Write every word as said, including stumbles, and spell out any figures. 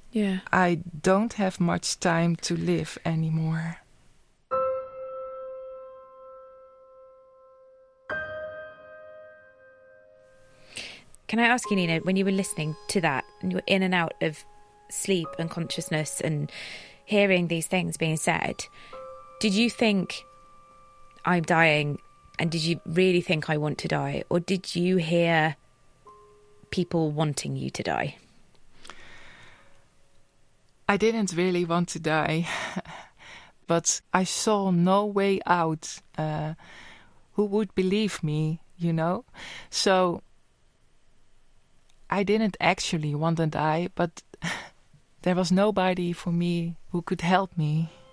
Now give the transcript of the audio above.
Yeah. I don't have much time to live anymore. Can I ask you, Nina, when you were listening to that and you were in and out of sleep and consciousness and hearing these things being said, did you think, I'm dying, and did you really think I want to die? Or did you hear people wanting you to die? I didn't really want to die, but I saw no way out. Uh, who would believe me, you know? So I didn't actually want to die, but there was nobody for me who could help me.